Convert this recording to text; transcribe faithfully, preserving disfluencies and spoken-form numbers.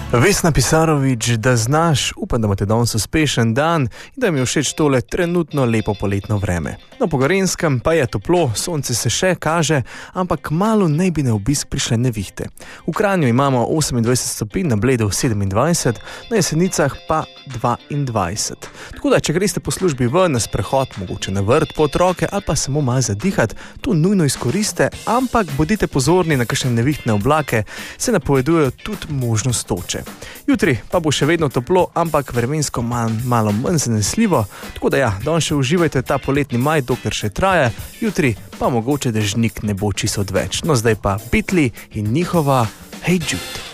Vesna Pisarovič, da znaš, upam, da imate danes uspešen dan in da mi je všeč tole trenutno lepo poletno vreme. No, po Gorenskem pa je toplo, sonce se še kaže, ampak malo naj bi na obisk prišle nevihte. V Kranju imamo osemindvajset stopinj, na Bledu sedemindvajset, na Jesenicah pa dvaindvajset. Tako da, če greste po službi ven na sprehod, mogoče na vrt, po otroke ali pa samo malo zadihati, to nujno izkoriste, ampak bodite pozorni na kakšne nevihtne oblake, se napovedujejo tudi možnost toče. Jutri pa bo še vedno toplo, ampak vremensko manj, malo manj zanesljivo, tako da ja, danes še uživajte ta poletni maj, dokler še traja, jutri pa mogoče dežnik ne bo čisto odveč. No, zdaj pa Beatli in njihova Hey Jude.